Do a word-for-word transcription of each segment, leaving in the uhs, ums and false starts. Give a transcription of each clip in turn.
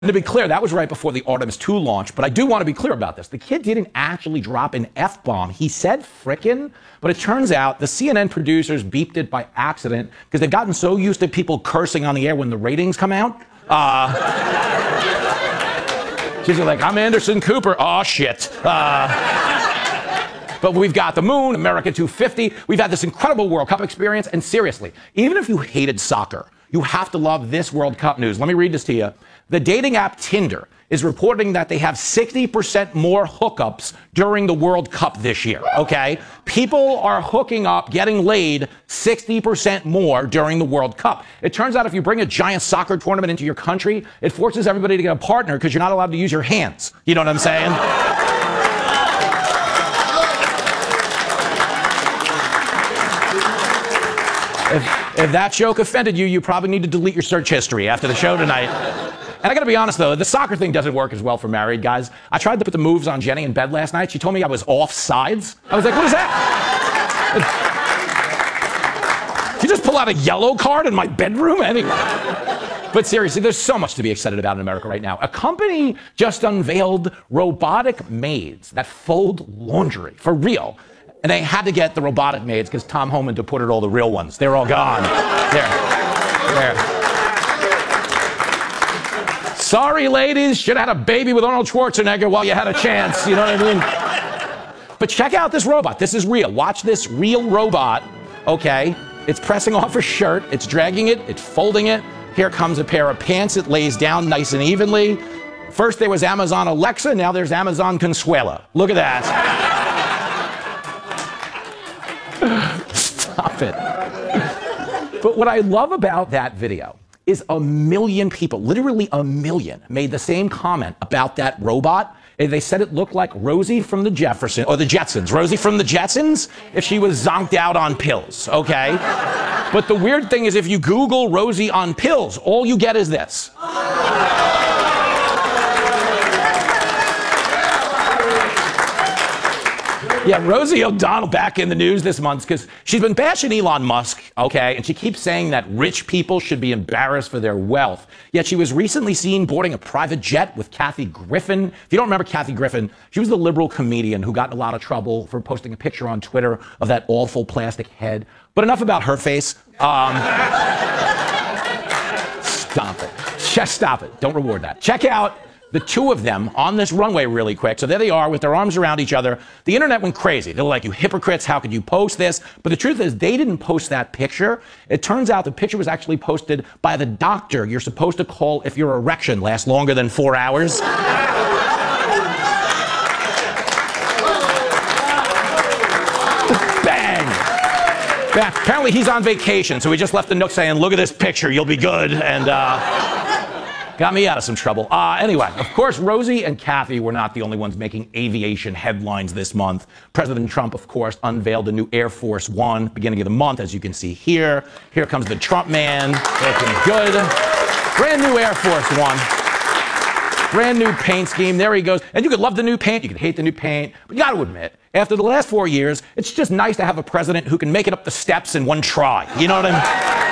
And to be clear, that was right before the Artemis two launch, but I do want to be clear about this. The kid didn't actually drop an F-bomb. He said frickin', but it turns out the C N N producers beeped it by accident because they've gotten so used to people cursing on the air when the ratings come out. Uh, she's like, I'm Anderson Cooper. Oh, shit. Uh, But we've got the moon, America two fifty. We've had this incredible World Cup experience. And seriously, even if you hated soccer, you have to love this World Cup news. Let me read this to you. The dating app Tinder is reporting that they have sixty percent more hookups during the World Cup this year, okay? People are hooking up, getting laid sixty percent more during the World Cup. It turns out if you bring a giant soccer tournament into your country, it forces everybody to get a partner because you're not allowed to use your hands. You know what I'm saying? If, if that joke offended you, you probably need to delete your search history after the show tonight. And I gotta be honest though, the soccer thing doesn't work as well for married guys. I tried to put the moves on Jenny in bed last night. She told me I was off sides. I was like, what is that? Did you just pull out a yellow card in my bedroom? Anyway. But seriously, there's so much to be excited about in America right now. A company just unveiled robotic maids that fold laundry, for real. And they had to get the robotic maids because Tom Homan deported all the real ones. They're all gone. There. There. Sorry, ladies. Should have had a baby with Arnold Schwarzenegger while you had a chance. You know what I mean? But check out this robot. This is real. Watch this real robot. Okay. It's pressing off a shirt. It's dragging it. It's folding it. Here comes a pair of pants. It lays down nice and evenly. First there was Amazon Alexa. Now there's Amazon Consuela. Look at that. Stop it. But what I love about that video is a million people, literally a million, made the same comment about that robot. They said it looked like Rosie from the Jefferson or the Jetsons. Rosie from the Jetsons if she was zonked out on pills, okay? But the weird thing is if you Google Rosie on pills, all you get is this. Yeah, Rosie O'Donnell back in the news this month because she's been bashing Elon Musk, okay, and she keeps saying that rich people should be embarrassed for their wealth. Yet she was recently seen boarding a private jet with Kathy Griffin. If you don't remember Kathy Griffin, she was the liberal comedian who got in a lot of trouble for posting a picture on Twitter of that awful plastic head. But enough about her face. Um, stop it. Just stop it. Don't reward that. Check out the two of them on this runway really quick. So there they are with their arms around each other. The internet went crazy. They're like, you hypocrites, how could you post this? But the truth is they didn't post that picture. It turns out the picture was actually posted by the doctor you're supposed to call if your erection lasts longer than four hours. Bang! Bang. Apparently he's on vacation, so he just left a note saying, look at this picture, you'll be good. And, uh... got me out of some trouble. Uh, anyway, of course, Rosie and Kathy were not the only ones making aviation headlines this month. President Trump, of course, unveiled a new Air Force One beginning of the month, as you can see here. Here comes the Trump man, looking good. Brand new Air Force One. Brand new paint scheme. There he goes. And you could love the new paint, you could hate the new paint, but you got to admit, after the last four years, it's just nice to have a president who can make it up the steps in one try. You know what I mean?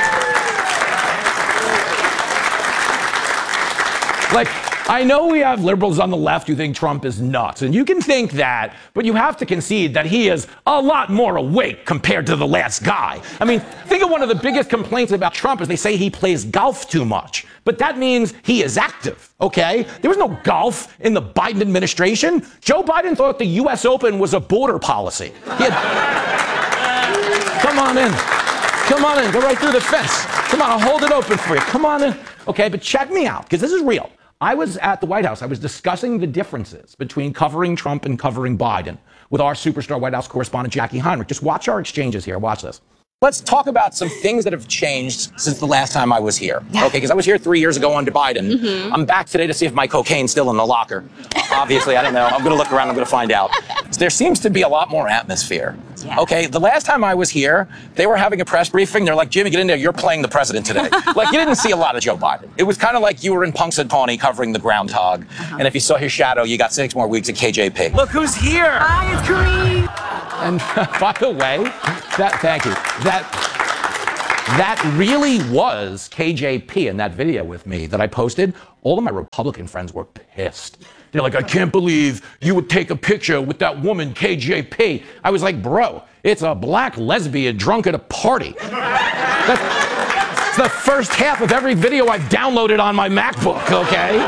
Like, I know we have liberals on the left who think Trump is nuts, and you can think that, but you have to concede that he is a lot more awake compared to the last guy. I mean, think of one of the biggest complaints about Trump is they say he plays golf too much, but that means he is active, okay? There was no golf in the Biden administration. Joe Biden thought the U S Open was a border policy. He had... Come on in. Come on in. Go right through the fence. Come on, I'll hold it open for you. Come on in. Okay, but check me out, because this is real. I was at the White House. I was discussing the differences between covering Trump and covering Biden with our superstar White House correspondent, Jackie Heinrich. Just watch our exchanges here. Watch this. Let's talk about some things that have changed since the last time I was here. Yeah. Okay, because I was here three years ago under Biden. Mm-hmm. I'm back today to see if my cocaine's still in the locker. Obviously, I don't know. I'm going to look around. I'm going to find out. There seems to be a lot more atmosphere. Yeah. Okay, the last time I was here, they were having a press briefing. They're like, Jimmy, get in there. You're playing the president today. Like, you didn't see a lot of Joe Biden. It was kind of like you were in Punxsutawney covering the groundhog. Uh-huh. And if you saw his shadow, you got six more weeks at K J P. Look who's here. Hi, it's Kareem. And by the way, that, thank you. That... that really was K J P in that video with me that I posted. All of my Republican friends were pissed. They're like, I can't believe you would take a picture with that woman, K J P. I was like, bro, it's a black lesbian drunk at a party. That's the first half of every video I've downloaded on my MacBook, okay?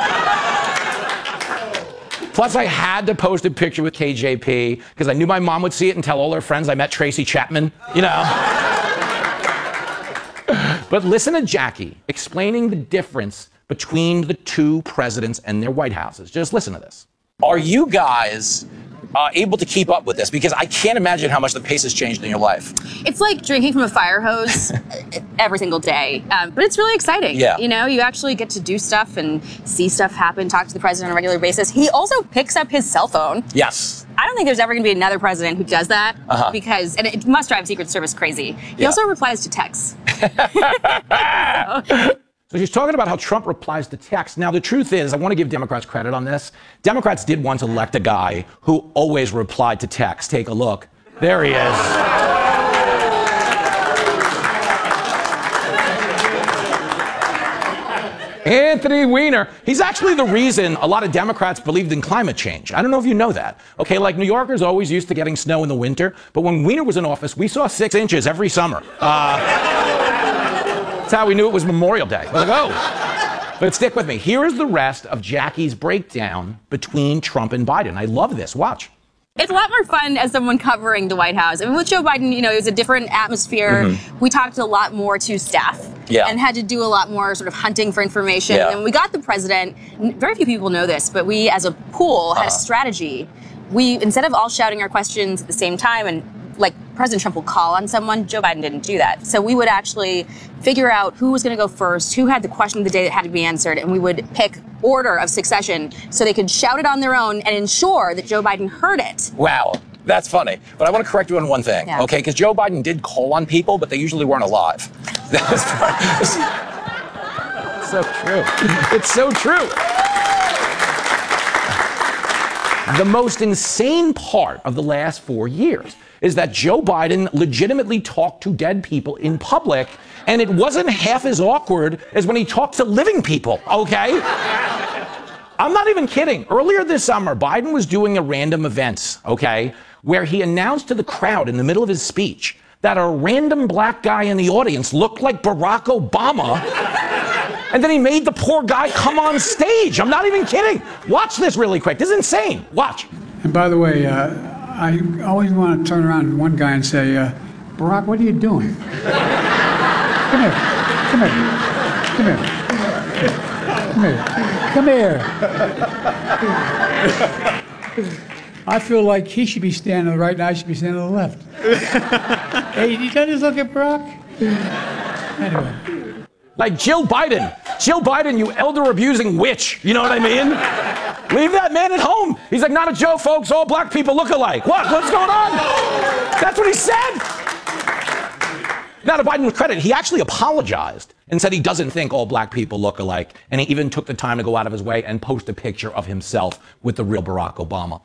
Plus, I had to post a picture with K J P because I knew my mom would see it and tell all her friends I met Tracy Chapman, you know? But listen to Jackie explaining the difference between the two presidents and their White Houses. Just listen to this. Are you guys uh, able to keep up with this? Because I can't imagine how much the pace has changed in your life. It's like drinking from a fire hose every single day. Um, but it's really exciting. Yeah. You know, you actually get to do stuff and see stuff happen, talk to the president on a regular basis. He also picks up his cell phone. Yes. I don't think there's ever going to be another president who does that Uh-huh. because, and it must drive Secret Service crazy. He Yeah. also replies to texts. So she's talking about how Trump replies to text. Now, the truth is, I want to give Democrats credit on this. Democrats did once elect a guy who always replied to text. Take a look. There he is. Anthony Weiner. He's actually the reason a lot of Democrats believed in climate change. I don't know if you know that. Okay, like New Yorkers are always used to getting snow in the winter, but when Weiner was in office, we saw six inches every summer. Uh, That's how we knew it was Memorial Day. I was like, oh. But stick with me. Here is the rest of Jackie's breakdown between Trump and Biden. I love this. Watch. It's a lot more fun as someone covering the White House. I mean, with Joe Biden, you know, it was a different atmosphere. Mm-hmm. We talked a lot more to staff yeah. and had to do a lot more sort of hunting for information. Yeah. And when we got the president, very few people know this, but we as a pool had uh-huh. a strategy. We, instead of all shouting our questions at the same time and like President Trump will call on someone, Joe Biden didn't do that. So we would actually figure out who was going to go first, who had the question of the day that had to be answered, and we would pick order of succession so they could shout it on their own and ensure that Joe Biden heard it. Wow. That's funny. But I want to correct you on one thing, yeah. okay? Because Joe Biden did call on people, but they usually weren't alive. That's so true. It's so true. The most insane part of the last four years is that Joe Biden legitimately talked to dead people in public, and it wasn't half as awkward as when he talked to living people, okay? I'm not even kidding. Earlier this summer, Biden was doing a random event, okay, where he announced to the crowd in the middle of his speech that a random black guy in the audience looked like Barack Obama, and then he made the poor guy come on stage. I'm not even kidding. Watch this really quick. This is insane. Watch. And by the way, uh, I always want to turn around to one guy and say, uh, Barack, what are you doing? Come here. Come here. Come here. Come here. Come here. I feel like he should be standing to the right and I should be standing to the left. Hey, did you just look at Barack? Anyway. Like Jill Biden. Jill Biden, you elder-abusing witch. You know what I mean? Leave that man at home. He's like, not a joke, folks. All black people look alike. What? What's going on? That's what he said. Now, to Biden's credit, he actually apologized and said he doesn't think all black people look alike. And he even took the time to go out of his way and post a picture of himself with the real Barack Obama.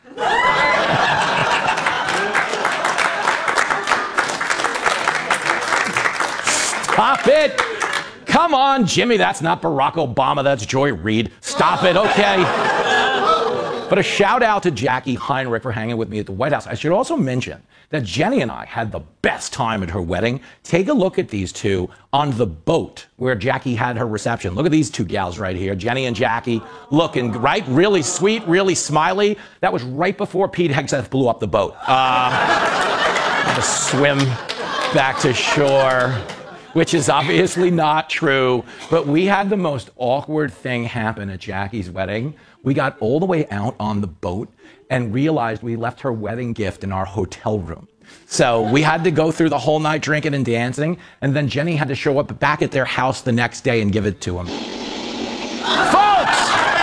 Stop it. Come on, Jimmy, that's not Barack Obama, that's Joy Reid. Stop it, okay? But a shout out to Jackie Heinrich for hanging with me at the White House. I should also mention that Jenny and I had the best time at her wedding. Take a look at these two on the boat where Jackie had her reception. Look at these two gals right here, Jenny and Jackie, looking, right? Really sweet, really smiley. That was right before Pete Hegseth blew up the boat. Uh, had to swim back to shore, which is obviously not true, but we had the most awkward thing happen at Jackie's wedding. We got all the way out on the boat and realized we left her wedding gift in our hotel room. So we had to go through the whole night drinking and dancing, and then Jenny had to show up back at their house the next day and give it to him. Folks!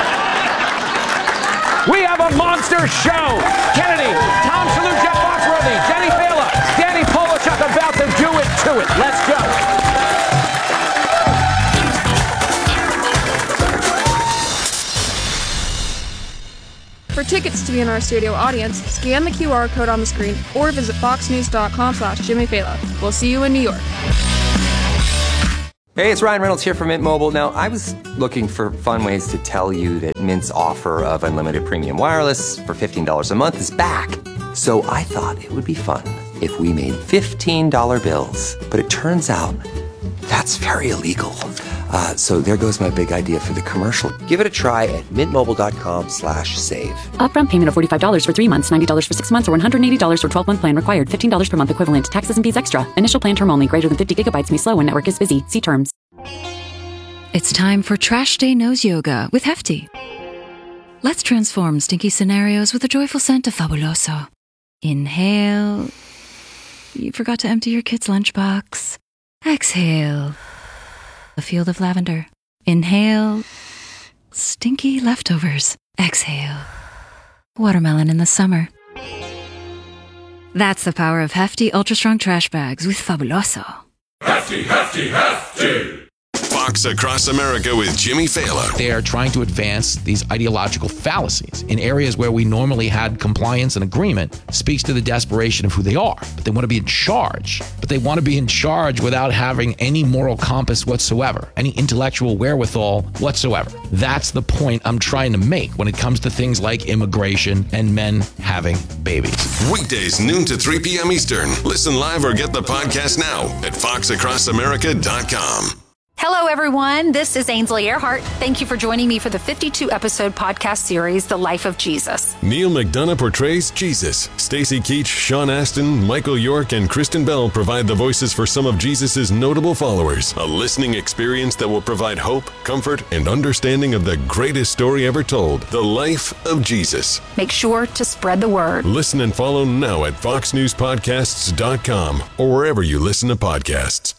We have a monster show! Kennedy, Tom Shalhoub, Jeff Foxworthy, Jenny Fela, Danny Polachuk about to do it to it. Let's go. For tickets to be in our studio audience, scan the Q R code on the screen or visit fox news dot com slash Jimmy Fela. We'll see you in New York. Hey, it's Ryan Reynolds here from Mint Mobile. Now, I was looking for fun ways to tell you that Mint's offer of unlimited premium wireless for fifteen dollars a month is back. So I thought it would be fun if we made fifteen dollar bills. But it turns out that's very illegal. Uh, so there goes my big idea for the commercial. Give it a try at mintmobile.com slash save. Upfront payment of forty-five dollars for three months, ninety dollars for six months, or one hundred eighty dollars for twelve-month plan required. fifteen dollars per month equivalent. Taxes and fees extra. Initial plan term only. Greater than fifty gigabytes may slow when network is busy. See terms. It's time for Trash Day Nose Yoga with Hefty. Let's transform stinky scenarios with a joyful scent of Fabuloso. Inhale. You forgot to empty your kid's lunchbox. Exhale. A field of lavender. Inhale. Stinky leftovers. Exhale. Watermelon in the summer. That's the power of Hefty Ultra Strong Trash Bags with Fabuloso. Hefty, hefty, hefty! Fox Across America with Jimmy Fallon. They are trying to advance these ideological fallacies in areas where we normally had compliance and agreement. Speaks to the desperation of who they are. But they want to be in charge. But they want to be in charge without having any moral compass whatsoever, any intellectual wherewithal whatsoever. That's the point I'm trying to make when it comes to things like immigration and men having babies. Weekdays, noon to three p.m. Eastern. Listen live or get the podcast now at fox across america dot com. Hello, everyone. This is Ainsley Earhart. Thank you for joining me for the fifty-two episode podcast series, The Life of Jesus. Neil McDonough portrays Jesus. Stacy Keach, Sean Astin, Michael York, and Kristen Bell provide the voices for some of Jesus' notable followers. A listening experience that will provide hope, comfort, and understanding of the greatest story ever told, The Life of Jesus. Make sure to spread the word. Listen and follow now at fox news podcasts dot com or wherever you listen to podcasts.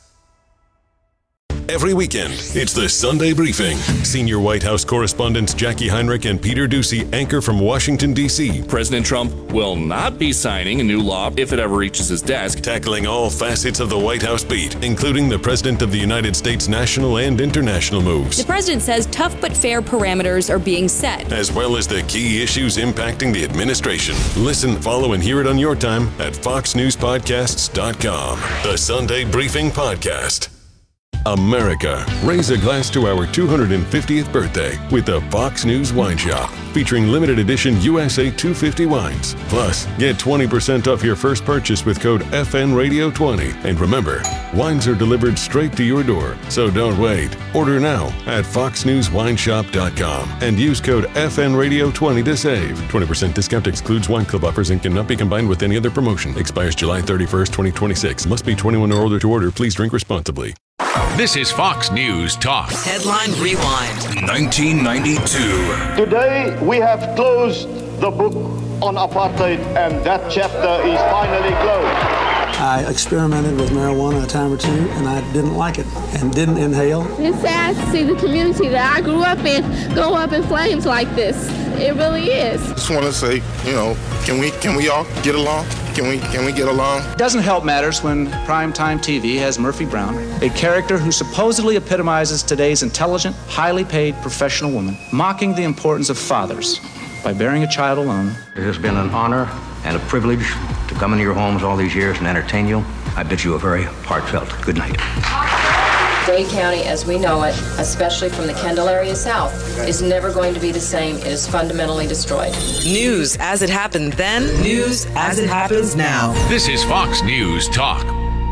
Every weekend, it's the Sunday Briefing. Senior White House correspondents Jackie Heinrich and Peter Doocy anchor from Washington, D C President Trump will not be signing a new law if it ever reaches his desk. Tackling all facets of the White House beat, including the President of the United States' national and international moves. The president says tough but fair parameters are being set, as well as the key issues impacting the administration. Listen, follow, and hear it on your time at fox news podcasts dot com. The Sunday Briefing Podcast. America, raise a glass to our two hundred fiftieth birthday with the Fox News Wine Shop, featuring limited edition U S A two fifty wines. Plus, get twenty percent off your first purchase with code F N Radio twenty. And remember, wines are delivered straight to your door, so don't wait. Order now at fox news wine shop dot com and use code F N Radio twenty to save. twenty percent discount excludes wine club offers and cannot be combined with any other promotion. Expires July thirty-first, twenty twenty-six. Must be twenty-one or older to order. Please drink responsibly. This is Fox News Talk. Headline Rewind. nineteen ninety-two. Today we have closed the book on apartheid, and that chapter is finally closed. I experimented with marijuana a time or two, and I didn't like it and didn't inhale. It's sad to see the community that I grew up in go up in flames like this. It really is. Just want to say, you know, can we can we all get along? Can we can we get along? It doesn't help matters when primetime T V has Murphy Brown, a character who supposedly epitomizes today's intelligent, highly paid professional woman, mocking the importance of fathers by bearing a child alone. It has been an honor and a privilege to come into your homes all these years and entertain you. I bid you a very heartfelt good night. Dade County, as we know it, especially from the Kendall area south, is never going to be the same. It is fundamentally destroyed. News as it happened then, news as it happens now. This is Fox News Talk.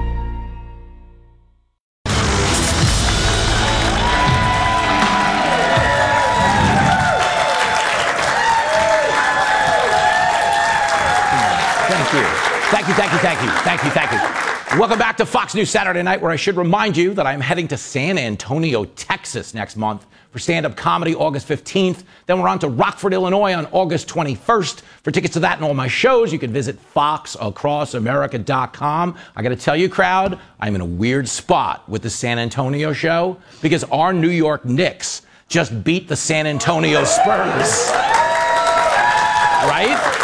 Thank you. Thank you, thank you, thank you, thank you, thank you. Welcome back to Fox News Saturday Night, where I should remind you that I'm heading to San Antonio, Texas next month for stand-up comedy August fifteenth. Then we're on to Rockford, Illinois on August twenty-first. For tickets to that and all my shows, you can visit fox across america dot com. I got to tell you, crowd, I'm in a weird spot with the San Antonio show because our New York Knicks just beat the San Antonio Spurs. Right?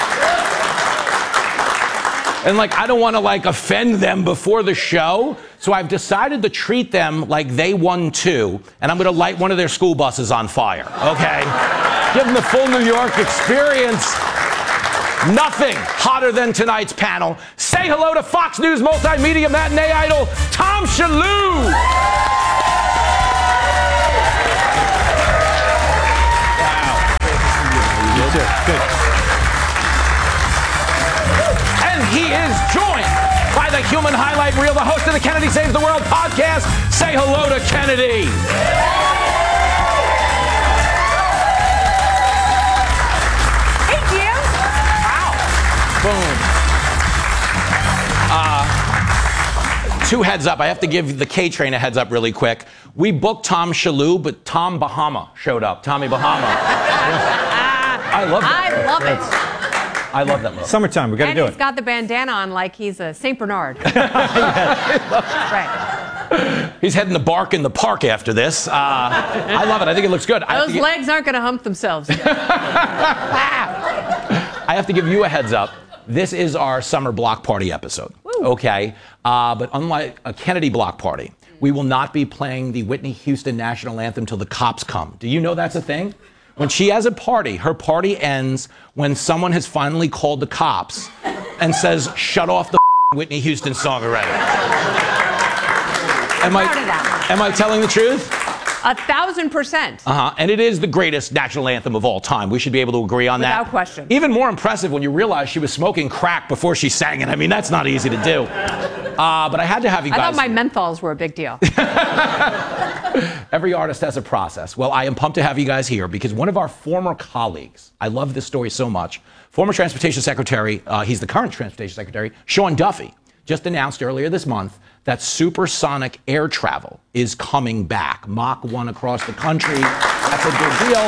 And, like, I don't want to, like, offend them before the show, so I've decided to treat them like they won too, and I'm going to light one of their school buses on fire, okay? Give them the full New York experience. Nothing hotter than tonight's panel. Say hello to Fox News multimedia matinee idol, Tom Shalhoub. the human highlight reel, the host of the Kennedy Saves the World podcast. Say hello to Kennedy. Hey, Jim. Wow. Boom. Uh, two heads up. I have to give the K-Train a heads up really quick. We booked Tom Shalhoub, but Tom Bahama showed up. Tommy Bahama. I love that. I love it. I love that look. Summertime, we got to do And it. he's got the bandana on like he's a Saint Bernard. Right. He's heading to bark in the park after this. Uh, I love it. I think it looks good. I have Those to gi- legs aren't going to hump themselves. I have to give you a heads up. This is our summer block party episode. Okay? Uh, but unlike a Kennedy block party, we will not be playing the Whitney Houston national anthem till the cops come. Do you know that's a thing? When she has a party, her party ends when someone has finally called the cops and says, shut off the Whitney Houston song already. Am I, am I telling the truth? A thousand percent. Uh-huh. And it is the greatest national anthem of all time. We should be able to agree on that. Without question. Even more impressive when you realize she was smoking crack before she sang it. I mean, that's not easy to do. Uh, but I had to have you I guys. thought my menthols were a big deal. Every artist has a process. Well, I am pumped to have you guys here because one of our former colleagues, I love this story so much, former Transportation Secretary, uh, he's the current Transportation Secretary, Sean Duffy, just announced earlier this month that supersonic air travel is coming back. Mach one across the country. That's a big deal.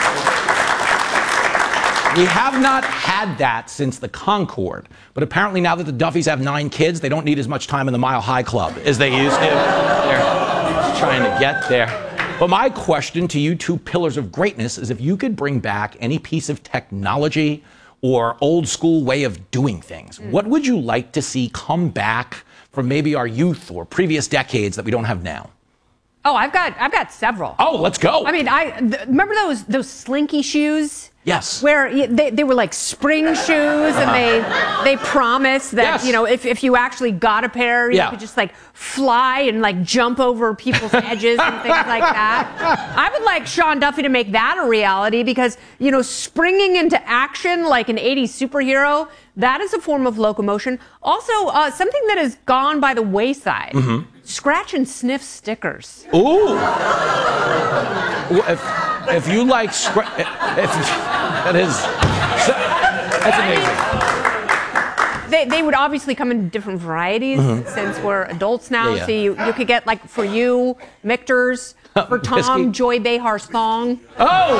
We have not had that since the Concorde, but apparently now that the Duffys have nine kids, they don't need as much time in the Mile High Club as they used to. They're trying to get there. But my question to you two pillars of greatness is if you could bring back any piece of technology or old school way of doing things, mm. what would you like to see come back from maybe our youth or previous decades that we don't have now? Oh, I've got I've got several. Oh, let's go. I mean, I th- remember those those slinky shoes? Yes. Where y- they, they were like spring shoes, and they they promised that Yes. you know if, if you actually got a pair, you Yeah. could just like fly and like jump over people's edges and things like that. I would like Sean Duffy to make that a reality because you know springing into action like an eighties superhero, that is a form of locomotion. Also, uh, something that has gone by the wayside. Mm-hmm. Scratch and sniff stickers. Ooh. If, if you like, scra- if, that is, that's amazing. They, they would obviously come in different varieties Mhm. since we're adults now. Yeah, yeah. So you, you could get like for you, Michter's, for Tom, Whiskey. Joy Behar's thong. Oh!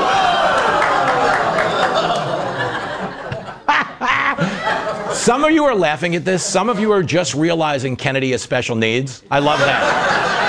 Some of you are laughing at this. Some of you are just realizing Kennedy has special needs. I love that.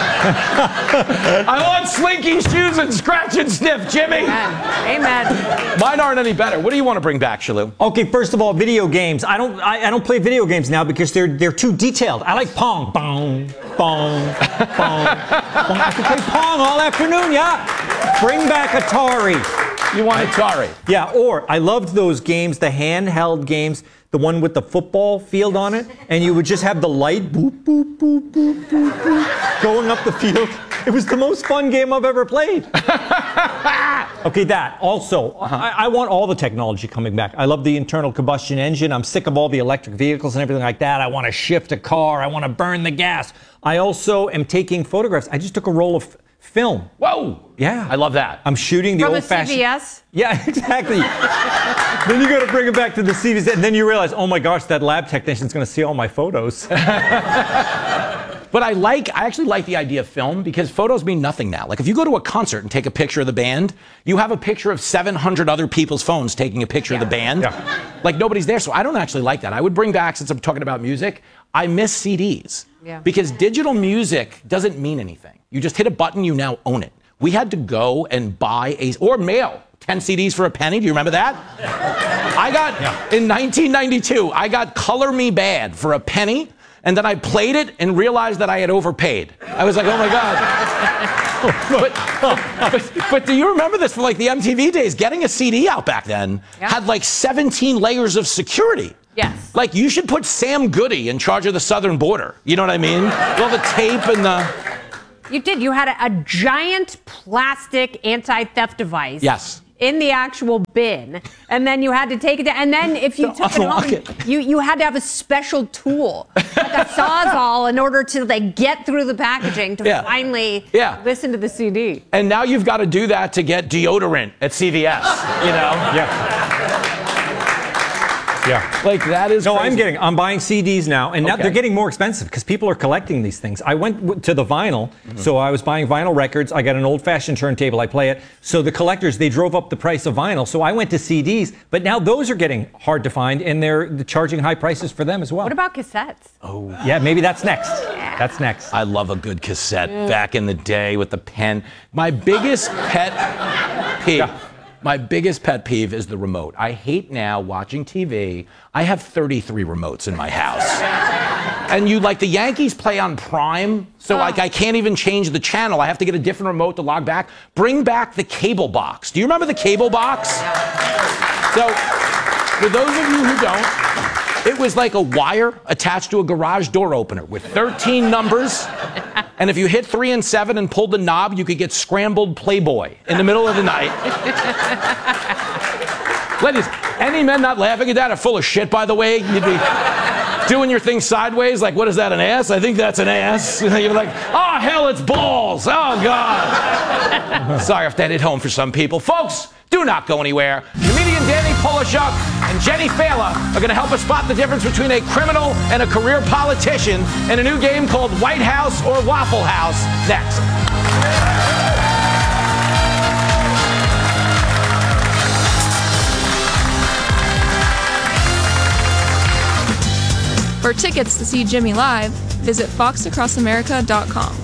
I want slinky shoes and scratch and sniff, Jimmy. Amen. Amen. Mine aren't any better. What do you want to bring back, Shalhoub? Okay, first of all, video games. I don't I, I don't play video games now because they're they're too detailed. I like Pong. Pong, Pong, Pong, Pong. I can play Pong all afternoon, yeah. Bring back Atari. You want Atari? Yeah, or I loved those games, the handheld games, the one with the football field on it, and you would just have the light boop, boop, boop, boop, boop, boop, going up the field. It was the most fun game I've ever played. Okay, that. Also, uh-huh. I, I want all the technology coming back. I love the internal combustion engine. I'm sick of all the electric vehicles and everything like that. I want to shift a car. I want to burn the gas. I also am taking photographs. I just took a roll of film. Whoa! Yeah. I love that. I'm shooting the From a old-fashioned... C V S? Yeah, exactly. Then you got to bring it back to the C V S, and then you realize, oh my gosh, that lab technician's going to see all my photos. But I like, I actually like the idea of film because photos mean nothing now. Like if you go to a concert and take a picture of the band, you have a picture of seven hundred other people's phones taking a picture yeah. of the band. Yeah. Like nobody's there. So I don't actually like that. I would bring back, since I'm talking about music, I miss C Ds. Yeah. Because digital music doesn't mean anything. You just hit a button, you now own it. We had to go and buy a, or mail ten C Ds for a penny. Do you remember that? I got, yeah. in nineteen ninety-two, I got Color Me Bad for a penny. And then I played it and realized that I had overpaid. I was like, oh my God. but, but, but do you remember this from like the M T V days? Getting a C D out back then yeah. had like seventeen layers of security. Yes. Like you should put Sam Goody in charge of the southern border. You know what I mean? All the tape and the... You did. You had a, a giant plastic anti-theft device. Yes. in the actual bin, and then you had to take it down. And then if you took it home, it. you you had to have a special tool, like a sawzall, in order to like get through the packaging to Yeah. finally Yeah. listen to the C D. And now you've got to do that to get deodorant at C V S. You know? Yeah. Yeah. Like that is No, crazy. I'm getting, I'm buying C Ds now, and now Okay. they're getting more expensive because people are collecting these things. I went w- to the vinyl, Mm-hmm. so I was buying vinyl records. I got an old-fashioned turntable, I play it. So the collectors, they drove up the price of vinyl, so I went to C Ds, but now those are getting hard to find, and they're charging high prices for them as well. What about cassettes? Oh. Yeah, maybe that's next. That's next. I love a good cassette back in the day with the pen. My biggest pet peeve. My biggest pet peeve is the remote. I hate now watching T V. I have thirty-three remotes in my house. And you like the Yankees play on Prime, so like I can't even change the channel. I have to get a different remote to log back. Bring back the cable box. Do you remember the cable box? So, for those of you who don't, it was like a wire attached to a garage door opener with thirteen numbers. And if you hit three and seven and pulled the knob, you could get scrambled Playboy in the middle of the night. Ladies, any men not laughing at that are full of shit, by the way. You'd be doing your thing sideways, like, what is that, an ass? I think that's an ass. You're like, oh, hell, it's balls. Oh, God. Sorry if that hit home for some people. Folks, do not go anywhere. Comedian Danny Polishuk and Jenny Fela are going to help us spot the difference between a criminal and a career politician in a new game called White House or Waffle House. Next. For tickets to see Jimmy live, visit fox across america dot com.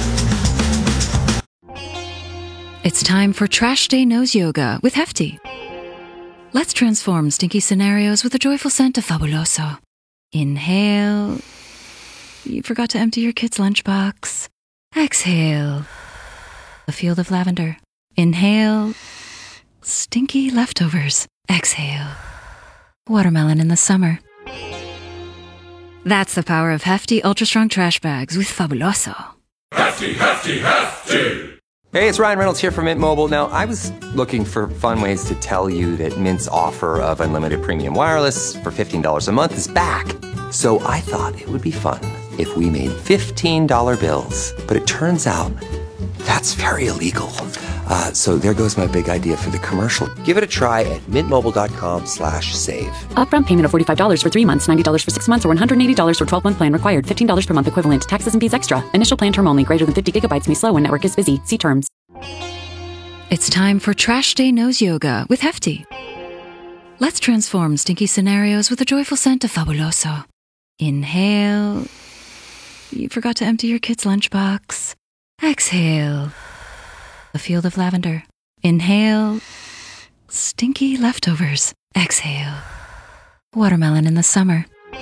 It's time for Trash Day Nose Yoga with Hefty. Let's transform stinky scenarios with a joyful scent of Fabuloso. Inhale. You forgot to empty your kid's lunchbox. Exhale. A field of lavender. Inhale. Stinky leftovers. Exhale. Watermelon in the summer. That's the power of Hefty Ultra Strong Trash Bags with Fabuloso. Hefty, hefty, hefty. Hey, it's Ryan Reynolds here from Mint Mobile. Now, I was looking for fun ways to tell you that Mint's offer of unlimited premium wireless for fifteen dollars a month is back. So I thought it would be fun if we made fifteen dollar bills. But it turns out that's very illegal. Uh, so there goes my big idea for the commercial. Give it a try at mintmobile.com slash save. Upfront payment of forty-five dollars for three months, ninety dollars for six months, or one hundred eighty dollars for twelve-month plan required. fifteen dollars per month equivalent. Taxes and fees extra. Initial plan term only. Greater than fifty gigabytes may slow when network is busy. See terms. It's time for Trash Day Nose Yoga with Hefty. Let's transform stinky scenarios with a joyful scent of Fabuloso. Inhale. You forgot to empty your kid's lunchbox. Exhale. A field of lavender. Inhale. Stinky leftovers. Exhale. Watermelon in the summer.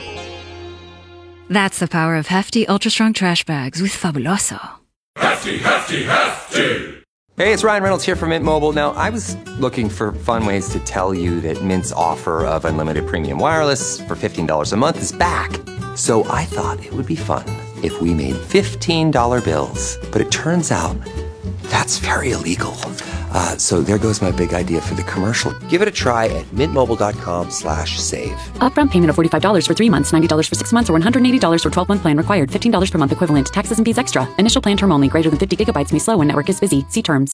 That's the power of Hefty Ultra Strong Trash Bags with Fabuloso. Hefty, hefty, hefty. Hey, it's Ryan Reynolds here from Mint Mobile. Now, I was looking for fun ways to tell you that Mint's offer of unlimited premium wireless for fifteen dollars a month is back. So I thought it would be fun if we made fifteen dollar bills. But it turns out that's very illegal. Uh, so there goes my big idea for the commercial. Give it a try at mintmobile.com slash save. Upfront payment of forty-five dollars for three months, ninety dollars for six months, or one hundred eighty dollars for twelve-month plan required. fifteen dollars per month equivalent. Taxes and fees extra. Initial plan term only. Greater than fifty gigabytes may slow when network is busy. See terms.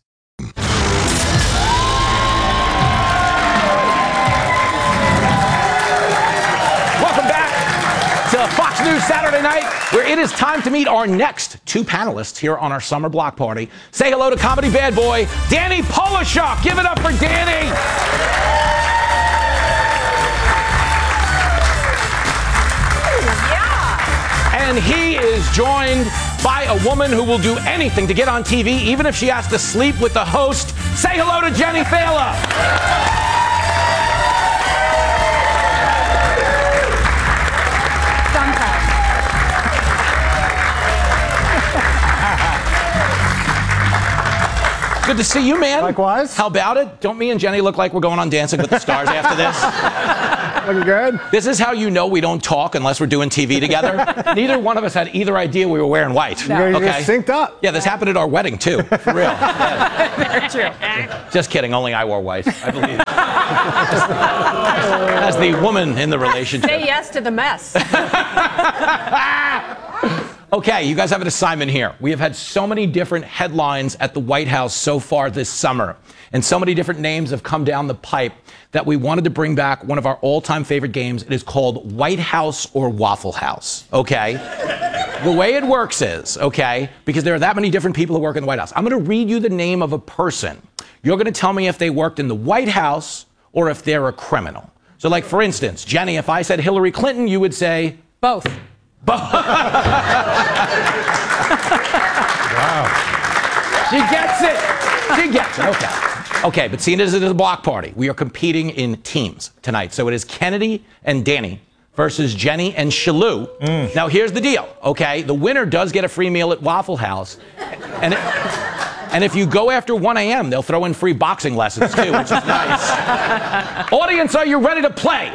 Welcome back to Fox News Saturday Night, where it is time to meet our next two panelists here on our summer block party. Say hello to comedy bad boy, Danny Polishuk. Give it up for Danny. And he is joined by a woman who will do anything to get on T V, even if she has to sleep with the host. Say hello to Jenny Fela. Good to see you, man. Likewise. How about it? Don't me and Jenny look like we're going on Dancing with the Stars after this? Looking good. This is how you know we don't talk unless we're doing T V together. Neither one of us had either idea we were wearing white. No. You okay? guys synced up. Yeah, this happened at our wedding, too. For real. Very true. Just kidding. Only I wore white, I believe. As the woman in the relationship. Say yes to the mess. Okay, you guys have an assignment here. We have had so many different headlines at the White House so far this summer, and so many different names have come down the pipe that we wanted to bring back one of our all-time favorite games. It is called White House or Waffle House, okay? The way it works is, okay, because there are that many different people who work in the White House. I'm going to read you the name of a person. You're going to tell me if they worked in the White House or if they're a criminal. So, like, for instance, Jenny, if I said Hillary Clinton, you would say? Both. Wow. She gets it. She gets it. Okay. Okay, but seeing as it is a block party, we are competing in teams tonight. So it is Kennedy and Danny versus Jenny and Shalou. Mm. Now, here's the deal, okay? The winner does get a free meal at Waffle House. And, it, and if you go after one a.m., they'll throw in free boxing lessons, too, which is nice. Audience, are you ready to play?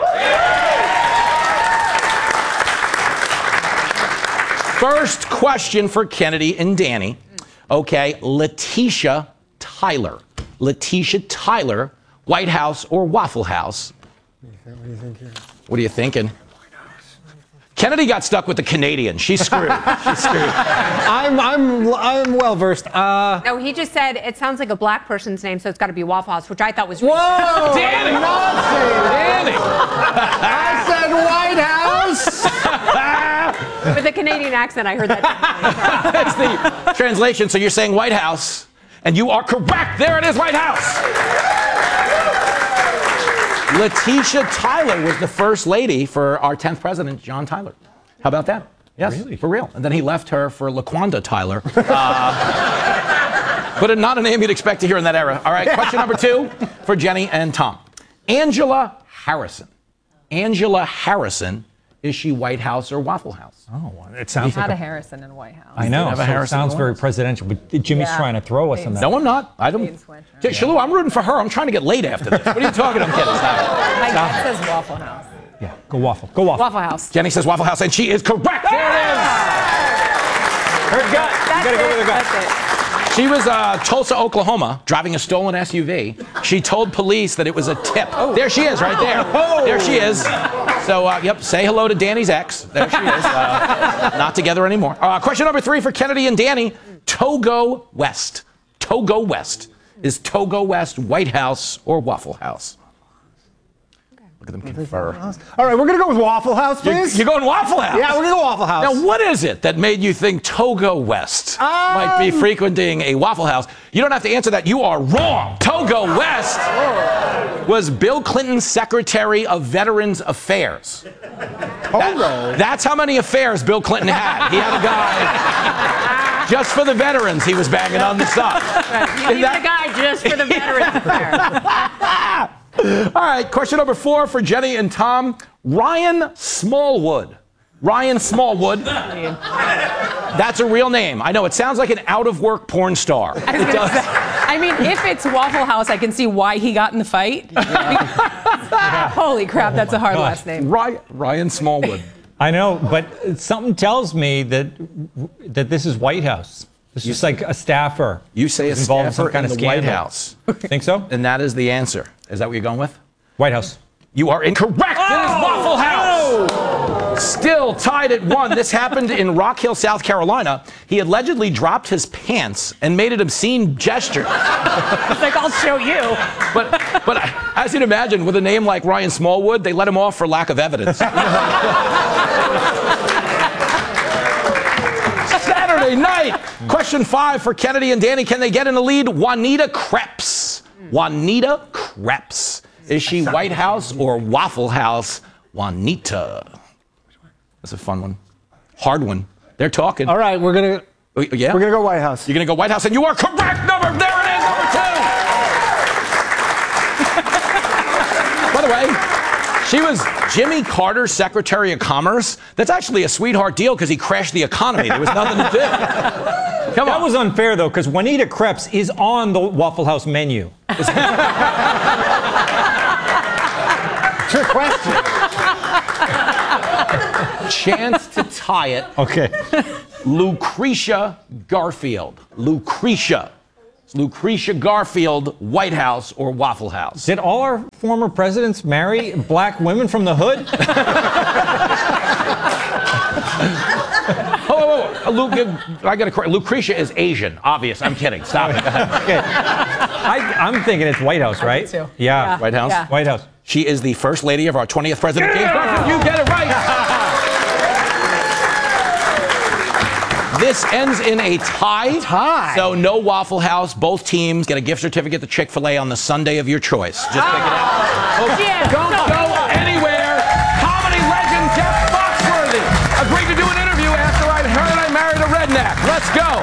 First question for Kennedy and Danny. Okay, Letitia Tyler. Letitia Tyler, White House or Waffle House? What do you think here? What are you thinking? Kennedy got stuck with the Canadian. She's screwed. She's screwed. I'm I'm I'm well versed. Uh, no, he just said it sounds like a black person's name, so it's got to be Waffle House, which I thought was. Whoa! Danny! Danny! I said White House! With a Canadian accent, I heard that. That's the translation. So you're saying White House, and you are correct. There it is, White House. Letitia Tyler was the first lady for our tenth president, John Tyler. How about that? Yes, really? For real. And then he left her for LaQuanda Tyler. Uh, but not a name you'd expect to hear in that era. All right, question number two for Jenny and Tom. Angela Harrison. Angela Harrison. Is she White House or Waffle House? Oh, it sounds we like had a, a Harrison in White House. I know. Have a So it Harrison sounds in very White presidential. But Jimmy's Yeah. trying to throw us on that. No, I'm not. I don't. J- Shalou, I'm rooting for her. I'm trying to get laid after this. What are you talking? I'm kidding. Stop. My dad says Waffle House. Yeah, go Waffle. Go Waffle. Waffle House. Jenny says Waffle House, and she is correct. There it is. Her gut. You gotta go with her gut. That's it. She was uh, Tulsa, Oklahoma, driving a stolen S U V. She told police that it was a tip. Oh. There she is, right there. Oh. There she is. So, uh, yep, say hello to Danny's ex. There she is. Uh, not together anymore. Uh, question number three for Kennedy and Danny. Togo West. Togo West. Is Togo West White House or Waffle House? Look at them confer. All right, we're going to go with Waffle House, please. You're, you're going Waffle House? Yeah, we're going to go Waffle House. Now, what is it that made you think Togo West um, might be frequenting a Waffle House? You don't have to answer that. You are wrong. Togo West was Bill Clinton's Secretary of Veterans Affairs. Togo? That, that's how many affairs Bill Clinton had. He had a guy just for the veterans he was banging on the side. Right. He's that, the guy just for the veterans affair. All right, question number four for Jenny and Tom. Ryan Smallwood. Ryan Smallwood. That's a real name. I know, it sounds like an out-of-work porn star. I, It does. say, I mean, if it's Waffle House, I can see why he got in the fight. Holy crap, that's a hard Gosh. last name. Ryan, Ryan Smallwood. I know, but something tells me that that this is White House. This is like a staffer. You say a involved in some staffer kind in of the White scandal. House. Think so? And that is the answer. Is that what you're going with? White House. You are incorrect. Oh, it is Waffle House. Oh. Still tied at one. This happened in Rock Hill, South Carolina. He allegedly dropped his pants and made an obscene gesture. It's like, I'll show you. But, but as you'd imagine, with a name like Ryan Smallwood, they let him off for lack of evidence. Saturday night. Question five for Kennedy and Danny. Can they get in the lead? Juanita Kreps. Juanita Kreps. Is she White House or Waffle House? Juanita. That's a fun one. Hard one. They're talking. All right, we're going to oh, yeah? We're going to go White House. You're going to go White House, and you are correct. Number, there it is, number two. By the way, she was Jimmy Carter's Secretary of Commerce. That's actually a sweetheart deal because he crashed the economy. There was nothing to do. Come That on. was unfair, though, because Juanita Crepes is on the Waffle House menu. Trick question. Chance to tie it. Okay. Lucretia Garfield. Lucretia. Lucretia Garfield, White House or Waffle House? Did all our former presidents marry black women from the hood? Oh, oh, oh. Luke, I got to correct. Lucretia is Asian. Obvious. I'm kidding. Stop it. Okay. I, I'm thinking it's White House, right? I think so. Yeah. Yeah. White House? Yeah. White House. She is the first lady of our twentieth president, James Garfield. You get it right. This ends in a tie. Tie. So no Waffle House. Both teams get a gift certificate to Chick-fil-A on the Sunday of your choice. Just pick it out. Folks, Yeah. don't go anywhere. Comedy legend Jeff Foxworthy agreed to do an interview after I heard I married a redneck. Let's go.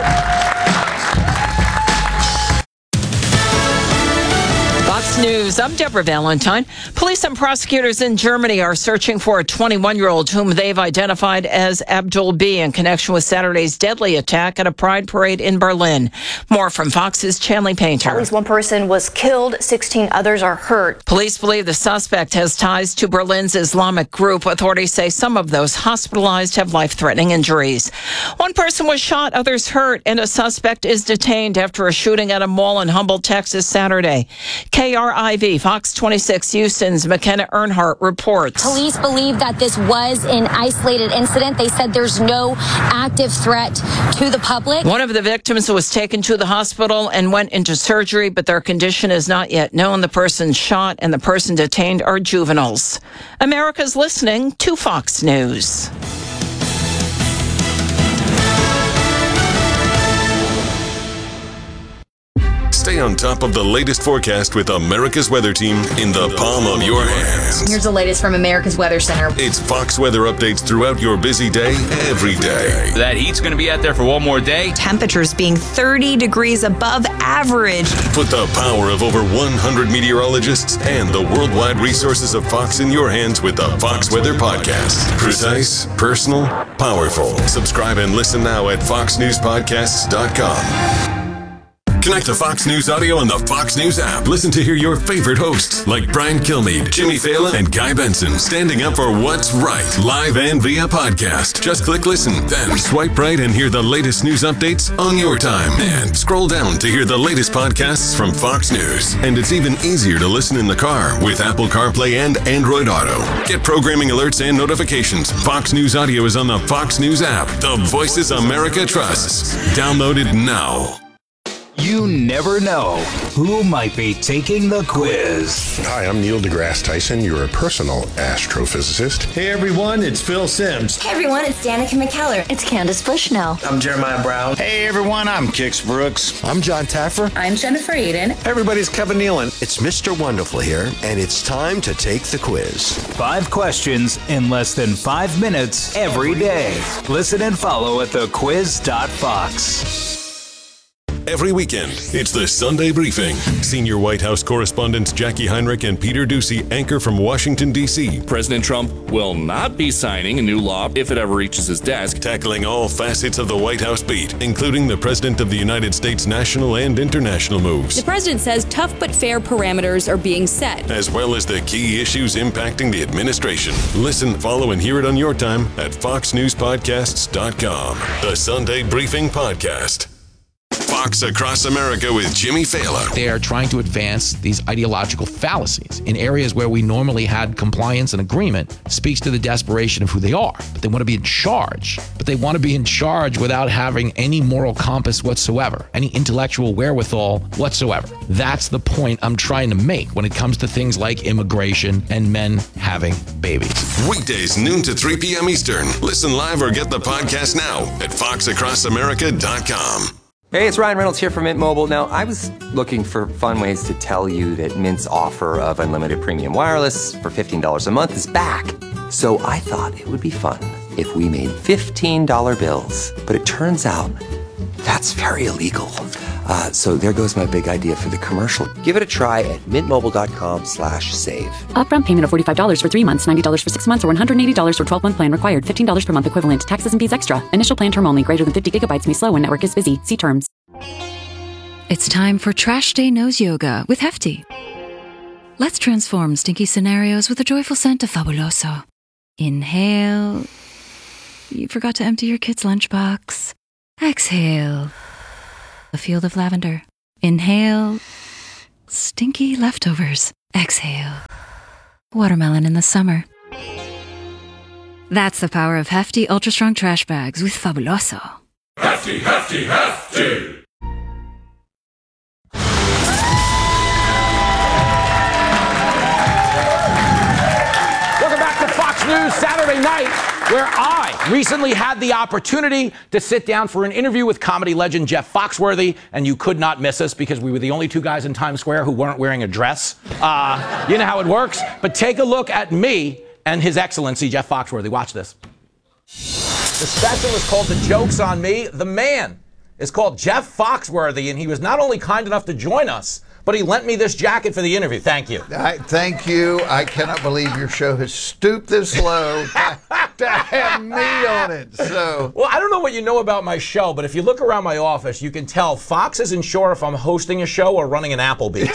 Fox News, I'm Deborah Valentine. Police and prosecutors in Germany are searching for a twenty-one-year-old whom they've identified as Abdul B in connection with Saturday's deadly attack at a pride parade in Berlin. More from Fox's Chanley Painter. At least one person was killed, sixteen others are hurt. Police believe the suspect has ties to Berlin's Islamic group. Authorities say some of those hospitalized have life-threatening injuries. One person was shot, others hurt, and a suspect is detained after a shooting at a mall in Humboldt, Texas, Saturday. K R I V, Fox twenty-six Houston's McKenna Earnhardt reports. Police believe that this was an isolated incident. They said there's no active threat to the public. One of the victims was taken to the hospital and went into surgery, but their condition is not yet known. The person shot and the person detained are juveniles. America's listening to Fox News. Stay on top of the latest forecast with America's Weather Team in the palm of your hands. Here's the latest from America's Weather Center. It's Fox weather updates throughout your busy day, every day. That heat's going to be out there for one more day. Temperatures being thirty degrees above average. Put the power of over one hundred meteorologists and the worldwide resources of Fox in your hands with the Fox Weather Podcast. Precise, personal, powerful. Subscribe and listen now at fox news podcasts dot com. Connect to Fox News Audio on the Fox News app. Listen to hear your favorite hosts like Brian Kilmeade, Jimmy Fallon, and Guy Benson standing up for what's right, live and via podcast. Just click listen, then swipe right and hear the latest news updates on your time. And scroll down to hear the latest podcasts from Fox News. And it's even easier to listen in the car with Apple CarPlay and Android Auto. Get programming alerts and notifications. Fox News Audio is on the Fox News app. The voices America trusts. Download it now. You never know who might be taking the quiz. Hi, I'm Neil deGrasse Tyson, your personal astrophysicist. Hey everyone, it's Phil Sims. Hey everyone, it's Danica McKellar. It's Candace Bushnell. I'm Jeremiah Brown. Hey everyone, I'm Kix Brooks. I'm John Taffer. I'm Jennifer Aiden. Hey everybody's Kevin Nealon. It's Mister Wonderful here, and it's time to take the quiz. Five questions in less than five minutes every day. Listen and follow at the quiz dot fox. Every weekend, it's the Sunday Briefing. Senior White House correspondents Jackie Heinrich and Peter Doocy anchor from Washington, D C President Trump will not be signing a new law if it ever reaches his desk. Tackling all facets of the White House beat, including the President of the United States national and international moves. The president says tough but fair parameters are being set, as well as the key issues impacting the administration. Listen, follow, and hear it on your time at fox news podcasts dot com. The Sunday Briefing Podcast. Fox Across America with Jimmy Fallon. They are trying to advance these ideological fallacies in areas where we normally had compliance and agreement. Speaks to the desperation of who they are. But they want to be in charge. But they want to be in charge without having any moral compass whatsoever, any intellectual wherewithal whatsoever. That's the point I'm trying to make when it comes to things like immigration and men having babies. Weekdays, noon to three p.m. Eastern. Listen live or get the podcast now at fox across america dot com. Hey, it's Ryan Reynolds here from Mint Mobile. Now, I was looking for fun ways to tell you that Mint's offer of unlimited premium wireless for fifteen dollars a month is back. So I thought it would be fun if we made fifteen dollar bills. But it turns out that's very illegal. Uh, so there goes my big idea for the commercial. Give it a try at mintmobile.com slash save. Upfront payment of forty-five dollars for three months, ninety dollars for six months, or one hundred eighty dollars for twelve-month plan required. fifteen dollars per month equivalent. Taxes and fees extra. Initial plan term only. Greater than fifty gigabytes may slow when network is busy. See terms. It's time for Trash Day Nose Yoga with Hefty. Let's transform stinky scenarios with a joyful scent of Fabuloso. Inhale. You forgot to empty your kid's lunchbox. Exhale. A field of lavender. Inhale. Stinky leftovers. Exhale. Watermelon in the summer. That's the power of Hefty Ultra Strong Trash Bags with Fabuloso. Hefty, hefty, hefty! Welcome back to Fox News Saturday Night, where I recently had the opportunity to sit down for an interview with comedy legend Jeff Foxworthy, and you could not miss us because we were the only two guys in Times Square who weren't wearing a dress. Uh, you know how it works. But take a look at me and His Excellency Jeff Foxworthy. Watch this. The special is called The Joke's on Me. The man is called Jeff Foxworthy, and he was not only kind enough to join us, but he lent me this jacket for the interview. Thank you. I, thank you. I cannot believe your show has stooped this low to, to have me on it. So, well, I don't know what you know about my show, but if you look around my office, you can tell Fox isn't sure if I'm hosting a show or running an Applebee's.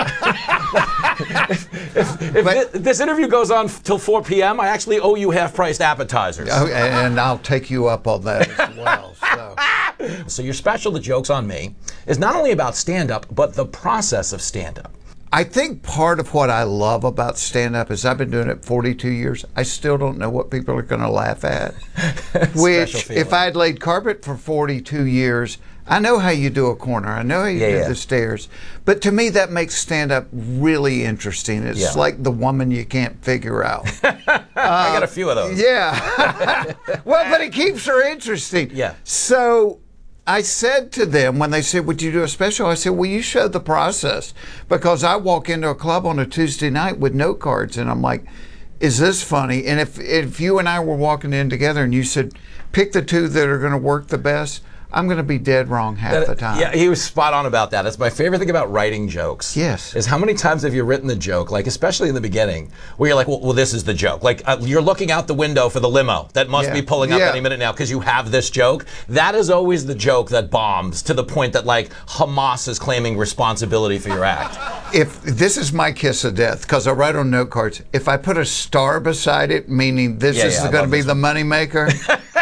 if if, if but, this, this interview goes on till four p.m., I actually owe you half-priced appetizers. Oh, and I'll take you up on that as well. So. So your special, The Joke's on Me, is not only about stand-up, but the process of stand-up. I think part of what I love about stand-up is I've been doing it forty-two years. I still don't know what people are going to laugh at. Which, if I had laid carpet for forty-two years, I know how you do a corner. I know how you yeah, do yeah. the stairs. But to me, that makes stand-up really interesting. It's yeah. like the woman you can't figure out. I got a few of those. Yeah. Well, but it keeps her interesting. Yeah. So I said to them when they said, would you do a special? I said, well, you show the process. Because I walk into a club on a Tuesday night with note cards, and I'm like, is this funny? And if, if you and I were walking in together and you said, pick the two that are going to work the best, I'm going to be dead wrong half that, the time. Yeah, he was spot on about that. That's my favorite thing about writing jokes. Yes. Is how many times have you written the joke, like especially in the beginning, where you're like, well, well this is the joke. Like uh, you're looking out the window for the limo that must yeah. be pulling up yeah. any minute now because you have this joke. That is always the joke that bombs to the point that like Hamas is claiming responsibility for your act. If this is my kiss of death, because I write on note cards, if I put a star beside it, meaning this yeah, is yeah, going to be the moneymaker,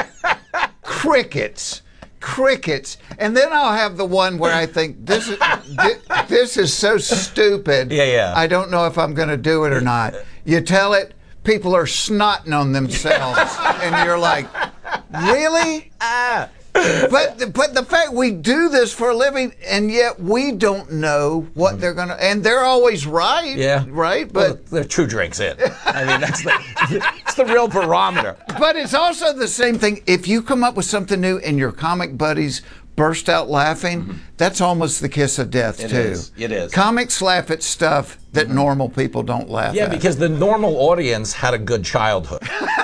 crickets. Crickets, and then I'll have the one where I think this is this, this is so stupid. Yeah, yeah. I don't know if I'm going to do it or not. You tell it, people are snotting on themselves, and you're like, really? Ah. But but the fact we do this for a living, and yet we don't know what they're gonna, and they're always right. Yeah, right. But well, they're two drinks in. I mean, that's the it's the real barometer. But it's also the same thing. If you come up with something new and your comic buddies burst out laughing, mm-hmm. that's almost the kiss of death it too. Is. It is. Comics laugh at stuff that mm-hmm. normal people don't laugh yeah, at. Yeah, because the normal audience had a good childhood.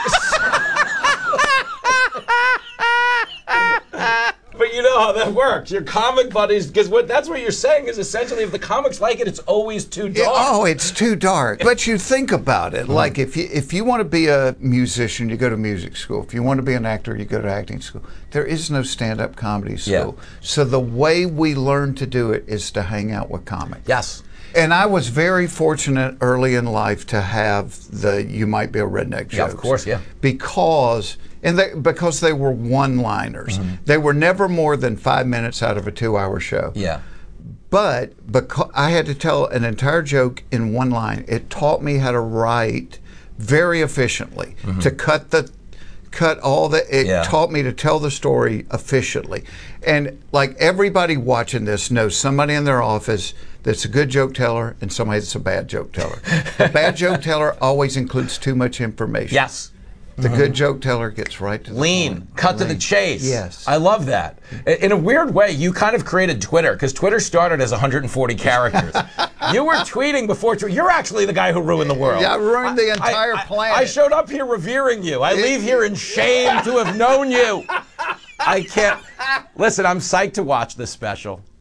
But you know how that works. Your comic buddies, because what that's what you're saying is essentially if the comics like it, it's always too dark. Yeah, oh, it's too dark. But you think about it, mm-hmm. like if you if you want to be a musician, you go to music school. If you want to be an actor, you go to acting school. There is no stand-up comedy school. Yeah. So the way we learn to do it is to hang out with comics. Yes. And I was very fortunate early in life to have the "you might be a redneck" jokes. Yeah, of course, yeah. Because and they, because they were one-liners. Mm-hmm. They were never more than five minutes out of a two-hour show. Yeah. But because I had to tell an entire joke in one line, it taught me how to write very efficiently, mm-hmm. to cut the cut all the it yeah. taught me to tell the story efficiently. And like everybody watching this knows somebody in their office that's a good joke teller and somebody that's a bad joke teller. The bad joke teller always includes too much information. Yes. The mm-hmm. good joke teller gets right to the lean, point. cut lean. to the chase. Yes. I love that. In a weird way, you kind of created Twitter, because Twitter started as one hundred forty characters. You were tweeting before Twitter. You're actually the guy who ruined the world. Yeah, I ruined the entire I, I, planet. I showed up here revering you. I it, leave here in shame to have known you. I can't. Listen, I'm psyched to watch this special.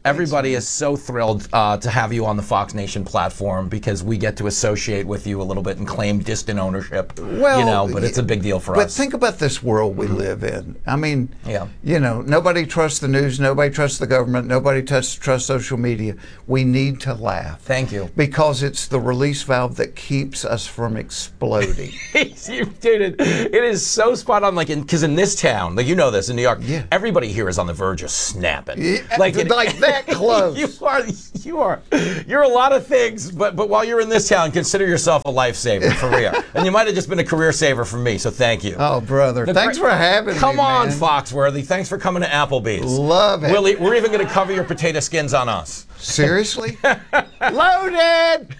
Everybody is so thrilled uh, to have you on the Fox Nation platform because we get to associate with you a little bit and claim distant ownership. Well, you know, but it's a big deal for but us. But think about this world we live in. I mean, yeah. you know, nobody trusts the news, nobody trusts the government, nobody trusts, trusts social media. We need to laugh. Thank you. Because it's the release valve that keeps us from exploding. Dude, it, it is so spot on. Like, because in, in this town, like you know this in New York, yeah. everybody here is on the verge of snapping. Yeah, like, like that close. you are, you are, you're a lot of things. But but while you're in this town, consider yourself a lifesaver for real. And you might have just been a career saver for me. So thank you. Oh, brother, the thanks for having come me. Come on, man. Foxworthy. Thanks for coming to Applebee's. Love it. We'll, we're even going to cover your potato skins on us. Seriously? Loaded.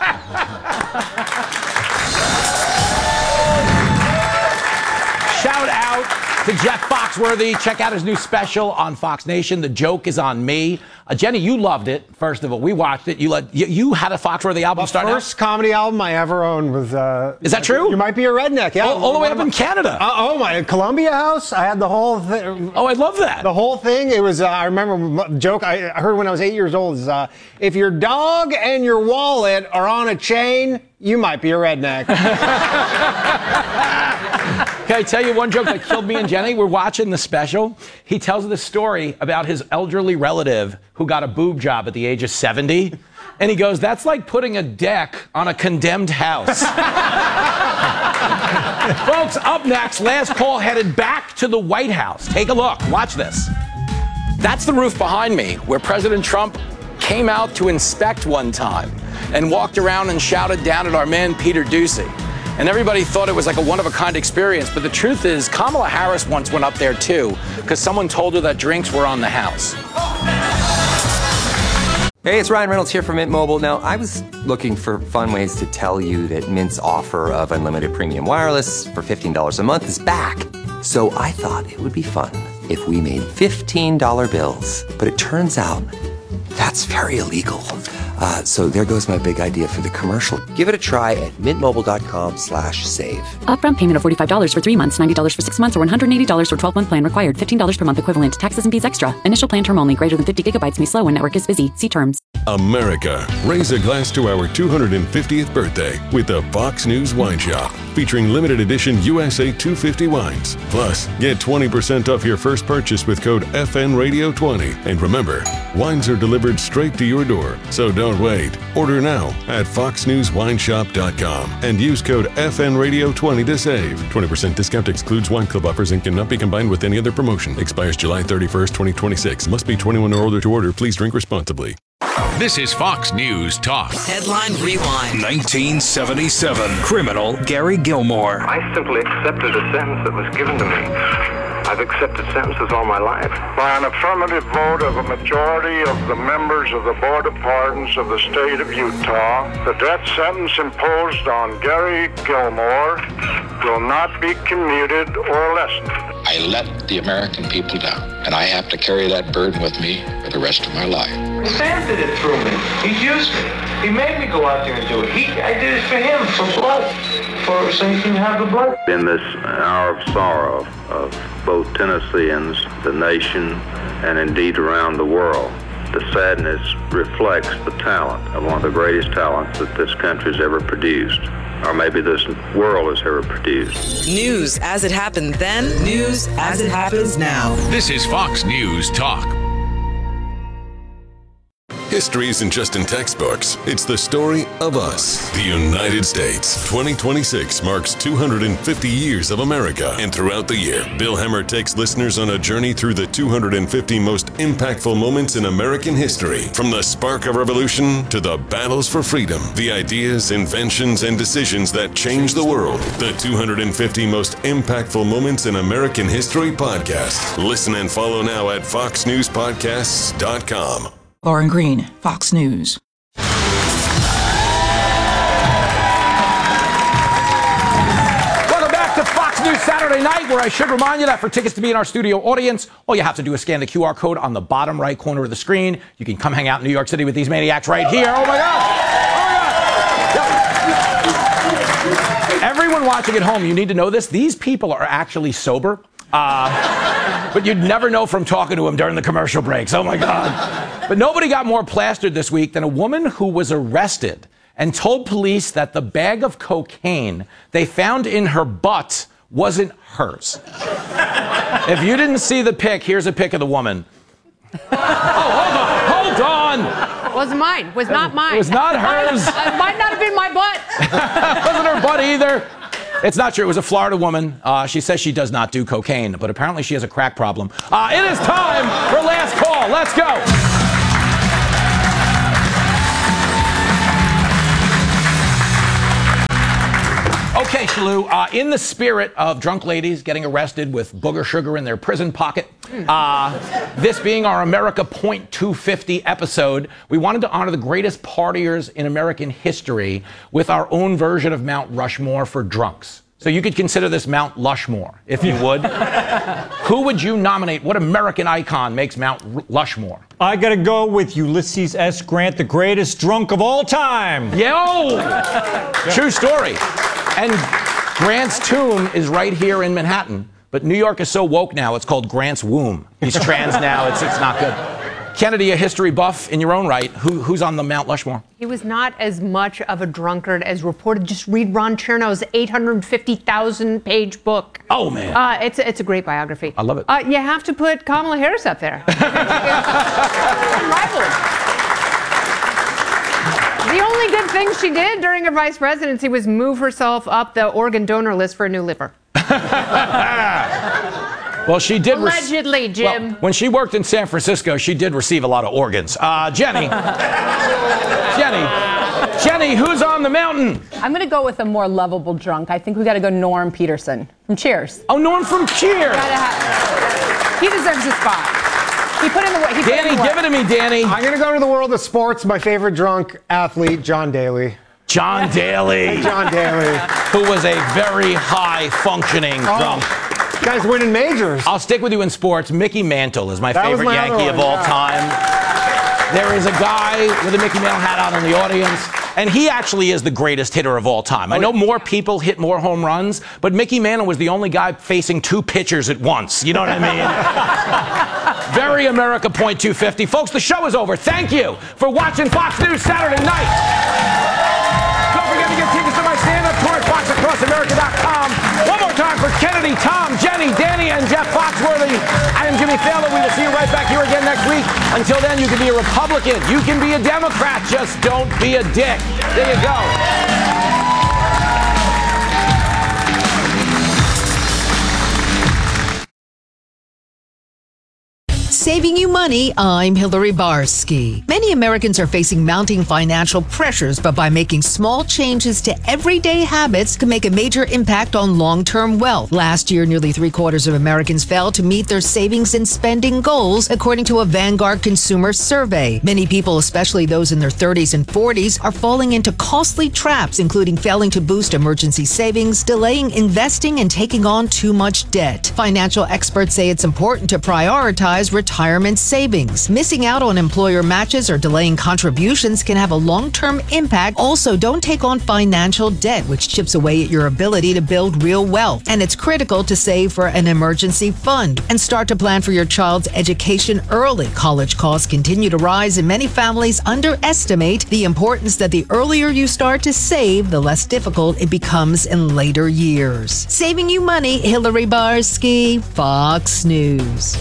Shout out to Jeff Foxworthy. Check out his new special on Fox Nation. The Joke is on Me. Uh, Jenny, you loved it. First of all, we watched it. You let you, you had a Foxworthy album the start. The first out? comedy album I ever owned was. Uh, is that true? You might be a redneck. Yeah, all, all the way up in Canada. Uh, oh my, Columbia House. I had the whole thing. Oh, I love that. The whole thing. It was. Uh, I remember the joke I heard when I was eight years old. Is uh, if your dog and your wallet are on a chain, you might be a redneck. Can I tell you one joke that killed me and Jenny? We're watching the special. He tells the story about his elderly relative who got a boob job at the age of seventy. And he goes, that's like putting a deck on a condemned house. Folks, up next, last call headed back to the White House. Take a look. Watch this. That's the roof behind me where President Trump came out to inspect one time and walked around and shouted down at our man, Peter Doocy. And everybody thought it was like a one-of-a-kind experience, but the truth is Kamala Harris once went up there too because someone told her that drinks were on the house. Hey, it's Ryan Reynolds here from Mint Mobile. Now, I was looking for fun ways to tell you that Mint's offer of unlimited premium wireless for fifteen dollars a month is back. So I thought it would be fun if we made fifteen dollar bills. But it turns out that's very illegal. Uh, so there goes my big idea for the commercial. Give it a try at mintmobile.com slash save. Upfront payment of forty-five dollars for three months, ninety dollars for six months, or one hundred eighty dollars for twelve-month plan required. fifteen dollars per month equivalent. Taxes and fees extra. Initial plan term only. Greater than fifty gigabytes may slow when network is busy. See terms. America, raise a glass to our two hundred fiftieth birthday with the Fox News Wine Shop, featuring limited edition U S A two fifty wines. Plus, get twenty percent off your first purchase with code F N Radio twenty. And remember, wines are delivered straight to your door, so don't wait. Order now at fox news wine shop dot com and use code F N Radio twenty to save. twenty percent discount excludes wine club offers and cannot be combined with any other promotion. Expires July thirty-first, twenty twenty-six. Must be twenty-one or older to order. Please drink responsibly. This is Fox News Talk. Headline Rewind. nineteen seventy-seven. Criminal Gary Gilmore. I simply accepted a sentence that was given to me. I've accepted sentences all my life. By an affirmative vote of a majority of the members of the Board of Pardons of the state of Utah, the death sentence imposed on Gary Gilmore will not be commuted or lessened. I let the American people down, and I have to carry that burden with me for the rest of my life. Sam did it through me. He used me. He made me go out there and do it. He, I did it for him, for blood, for so he can have the blood. In this hour of sorrow of both Tennesseans, the nation, and indeed around the world, the sadness reflects the talent of one of the greatest talents that this country's ever produced, or maybe this world has ever produced. News as it happened then, news as it happens now. This is Fox News Talk. History isn't just in textbooks, it's the story of us. The United States. twenty twenty-six marks two hundred fifty years of America. And throughout the year, Bill Hemmer takes listeners on a journey through the two hundred fifty most impactful moments in American history. From the spark of revolution to the battles for freedom, the ideas, inventions, and decisions that changed the world. The two hundred fifty most impactful moments in American history podcast. Listen and follow now at fox news podcasts dot com. Lauren Green, Fox News. Welcome back to Fox News Saturday Night, where I should remind you that for tickets to be in our studio audience, all you have to do is scan the Q R code on the bottom right corner of the screen. You can come hang out in New York City with these maniacs right here. Oh my God! Oh my God! Everyone watching at home, you need to know this. These people are actually sober. Uh, but you'd never know from talking to them during the commercial breaks. Oh my God. But nobody got more plastered this week than a woman who was arrested and told police that the bag of cocaine they found in her butt wasn't hers. If you didn't see the pic, here's a pic of the woman. Oh, hold on, hold on. Wasn't mine. Was not mine. It was not hers. It might not have been my butt. Wasn't her butt either. It's not true. It was a Florida woman. Uh, she says she does not do cocaine, but apparently she has a crack problem. Uh, it is time for last call. Let's go. Okay, Shalou, uh, in the spirit of drunk ladies getting arrested with booger sugar in their prison pocket, uh, this being our America point two fifty episode, we wanted to honor the greatest partiers in American history with our own version of Mount Rushmore for drunks. So you could consider this Mount Lushmore, if you would. Who would you nominate? What American icon makes Mount R- Lushmore? I gotta go with Ulysses S. Grant, the greatest drunk of all time. Yo! True story. And Grant's tomb is right here in Manhattan. But New York is so woke now, it's called Grant's womb. He's trans now. It's, it's not good. Kennedy, a history buff in your own right. Who, who's on the Mount Lushmore? He was not as much of a drunkard as reported. Just read Ron Chernow's eight hundred fifty thousand page book. Oh, man. Uh, it's, it's a great biography. I love it. Uh, you have to put Kamala Harris up there. The only good thing she did during her vice presidency was move herself up the organ donor list for a new liver. Well, she did. Allegedly, Jim. Well, when she worked in San Francisco, she did receive a lot of organs. Uh, Jenny. Jenny. Jenny, who's on the mountain? I'm going to go with a more lovable drunk. I think we got to go Norm Peterson from Cheers. Oh, Norm from Cheers. Have, he deserves a spot. He put in the work. He Danny, put in the work. give it to me, Danny. I'm going to go to the world of sports. My favorite drunk athlete, John Daly. John Daly. John Daly. Who was a very high-functioning oh. drunk. Guy's winning majors. I'll stick with you in sports. Mickey Mantle is my that favorite my Yankee of all yeah. time. There is a guy with a Mickey Mantle hat on in the audience, and he actually is the greatest hitter of all time. I know more people hit more home runs, but Mickey Mantle was the only guy facing two pitchers at once. You know what I mean? Very America point two fifty. Folks, the show is over. Thank you for watching Fox News Saturday night. Don't forget to get tickets to my stand-up tour at fox across america dot com. One more time for Kennedy, Tom, Jenny, Danny, and Jeff Foxworthy. I am Jimmy Fallon. We will see you right back here again next week. Until then, you can be a Republican. You can be a Democrat. Just don't be a dick. There you go. Saving you money, I'm Hillary Barsky. Many Americans are facing mounting financial pressures, but by making small changes to everyday habits can make a major impact on long-term wealth. Last year, nearly three quarters of Americans failed to meet their savings and spending goals, according to a Vanguard consumer survey. Many people, especially those in their thirties and forties, are falling into costly traps, including failing to boost emergency savings, delaying investing, and taking on too much debt. Financial experts say it's important to prioritize retirement savings. Missing out on employer matches or delaying contributions can have a long-term impact. Also, don't take on financial debt, which chips away at your ability to build real wealth. And it's critical to save for an emergency fund and start to plan for your child's education early. College costs continue to rise, and many families underestimate the importance that the earlier you start to save, the less difficult it becomes in later years. Saving you money, Hillary Barsky, Fox News.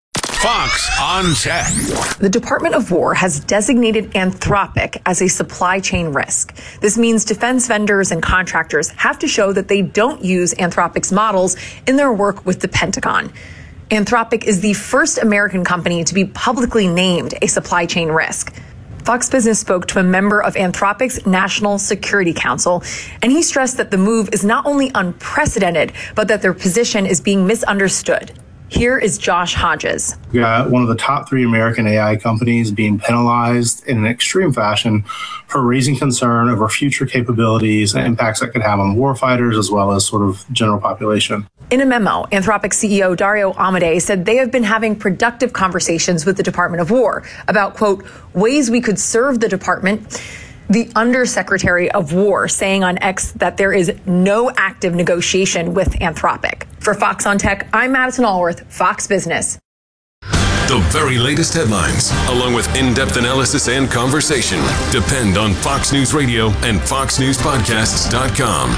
Fox on Tech. The Department of War has designated Anthropic as a supply chain risk. This means defense vendors and contractors have to show that they don't use Anthropic's models in their work with the Pentagon. Anthropic is the first American company to be publicly named a supply chain risk. Fox Business spoke to a member of Anthropic's National Security Council, and he stressed that the move is not only unprecedented, but that their position is being misunderstood. Here is Josh Hodges. We got one of the top three American A I companies being penalized in an extreme fashion for raising concern over future capabilities and impacts that could have on warfighters as well as sort of general population. In a memo, Anthropic C E O Dario Amodei said they have been having productive conversations with the Department of War about, quote, ways we could serve the department. The Undersecretary of War saying on X that there is no active negotiation with Anthropic. For Fox on Tech, I'm Madison Allworth, Fox Business. The very latest headlines, along with in-depth analysis and conversation, depend on Fox News Radio and fox news podcasts dot com.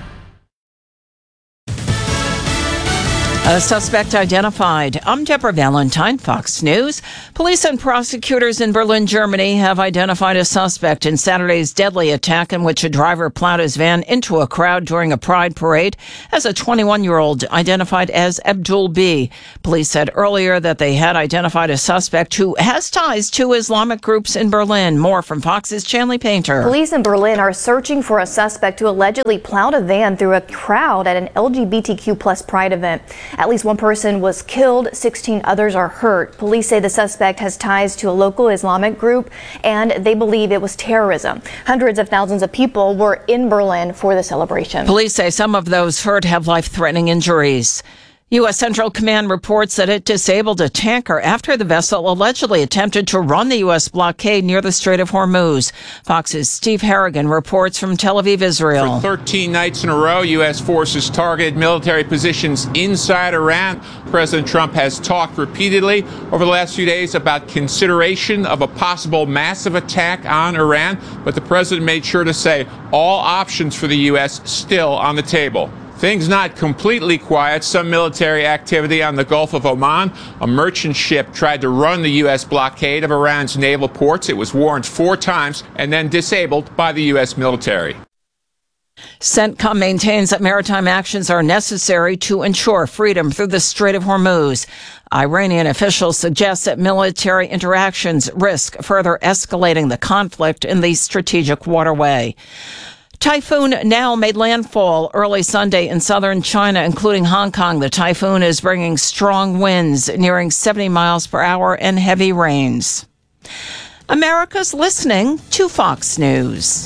A suspect identified. I'm Deborah Valentine, Fox News. Police and prosecutors in Berlin, Germany have identified a suspect in Saturday's deadly attack in which a driver plowed his van into a crowd during a pride parade as a twenty-one-year-old identified as Abdul B. Police said earlier that they had identified a suspect who has ties to Islamic groups in Berlin. More from Fox's Chanley Painter. Police in Berlin are searching for a suspect who allegedly plowed a van through a crowd at an L G B T Q plus pride event. At least one person was killed, sixteen others are hurt. Police say the suspect has ties to a local Islamic group and they believe it was terrorism. Hundreds of thousands of people were in Berlin for the celebration. Police say some of those hurt have life-threatening injuries. U S. Central Command reports that it disabled a tanker after the vessel allegedly attempted to run the U S blockade near the Strait of Hormuz. Fox's Steve Harrigan reports from Tel Aviv, Israel. For thirteen nights in a row, U S forces targeted military positions inside Iran. President Trump has talked repeatedly over the last few days about consideration of a possible massive attack on Iran, but the president made sure to say all options for the U S still on the table. Things not completely quiet. Some military activity on the Gulf of Oman. A merchant ship tried to run the U S blockade of Iran's naval ports. It was warned four times and then disabled by the U S military. CENTCOM maintains that maritime actions are necessary to ensure freedom through the Strait of Hormuz. Iranian officials suggest that military interactions risk further escalating the conflict in the strategic waterway. Typhoon Now made landfall early Sunday in southern China, including Hong Kong. The typhoon is bringing strong winds nearing seventy miles per hour and heavy rains. America's listening to Fox News.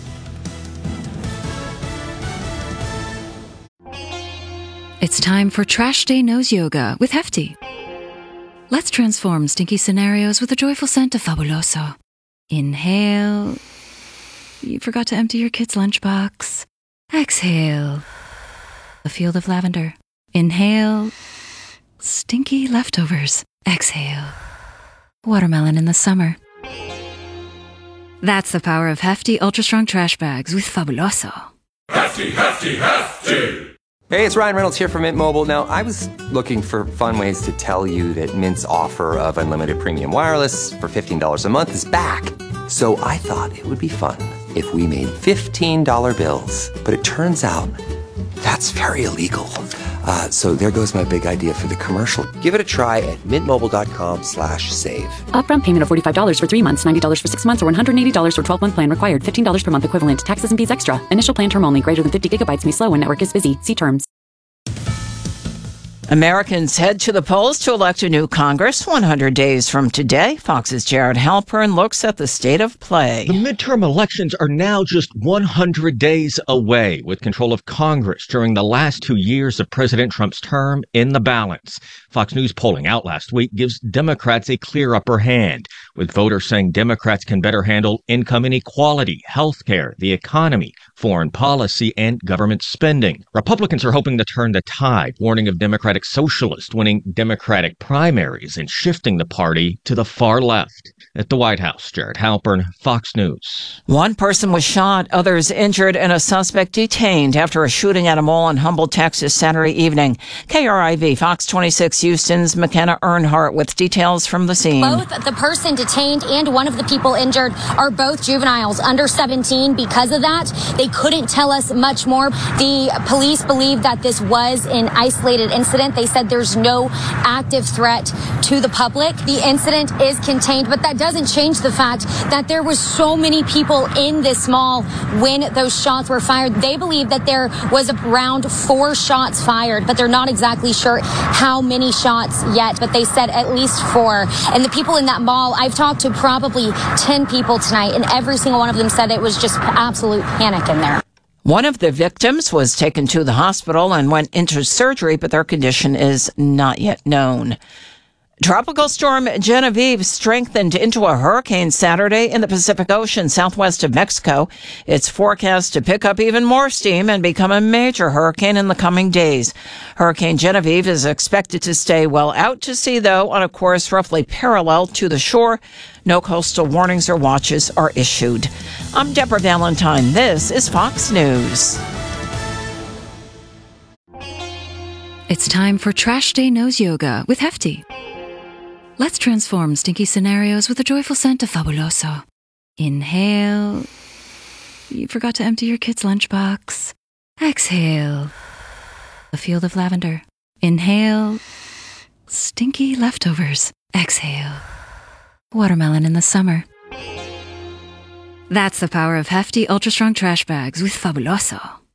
It's time for Trash Day Nose Yoga with Hefty. Let's transform stinky scenarios with a joyful scent of Fabuloso. Inhale. You forgot to empty your kid's lunchbox. Exhale. A field of lavender. Inhale. Stinky leftovers. Exhale. Watermelon in the summer. That's the power of Hefty Ultra Strong Trash Bags with Fabuloso. Hefty, hefty, hefty! Hey, it's Ryan Reynolds here from Mint Mobile. Now, I was looking for fun ways to tell you that Mint's offer of unlimited premium wireless for fifteen dollars a month is back. So I thought it would be fun if we made fifteen dollar bills. But it turns out that's very illegal. Uh, so there goes my big idea for the commercial. Give it a try at mintmobile.com slash save. Upfront payment of forty-five dollars for three months, ninety dollars for six months, or one hundred eighty dollars for twelve-month plan required. fifteen dollars per month equivalent. Taxes and fees extra. Initial plan term only. Greater than fifty gigabytes may slow when network is busy. See terms. Americans head to the polls to elect a new Congress one hundred days from today. Fox's Jared Halpern looks at the state of play. The midterm elections are now just one hundred days away, with control of Congress during the last two years of President Trump's term in the balance. Fox News polling out last week gives Democrats a clear upper hand, with voters saying Democrats can better handle income inequality, health care, the economy, foreign policy, and government spending. Republicans are hoping to turn the tide, warning of Democratic socialists winning Democratic primaries and shifting the party to the far left. At the White House, Jared Halpern, Fox News. One person was shot, others injured, and a suspect detained after a shooting at a mall in Humble, Texas, Saturday evening. K R I V, Fox twenty-six Houston's McKenna Earnhardt with details from the scene. Both the person detained and one of the people injured are both juveniles under seventeen. Because of that, they couldn't tell us much more. The police believe that this was an isolated incident. They said there's no active threat to the public. The incident is contained, but that doesn't change the fact that there was so many people in this mall when those shots were fired. They believe that there was around four shots fired, but they're not exactly sure how many shots yet, but they said at least four. And the people in that mall, I've talked to probably ten people tonight, and every single one of them said it was just absolute panic in there. One of the victims was taken to the hospital and went into surgery, but their condition is not yet known. Tropical storm Genevieve strengthened into a hurricane Saturday in the Pacific Ocean southwest of Mexico. It's forecast to pick up even more steam and become a major hurricane in the coming days. Hurricane Genevieve is expected to stay well out to sea, though, on a course roughly parallel to the shore. No coastal warnings or watches are issued. I'm Deborah Valentine. This is Fox News. It's time for Trash Day Nose Yoga with Hefty. Let's transform stinky scenarios with the joyful scent of Fabuloso. Inhale. You forgot to empty your kid's lunchbox. Exhale. A field of lavender. Inhale. Stinky leftovers. Exhale. Watermelon in the summer. That's the power of Hefty Ultra Strong Trash Bags with Fabuloso.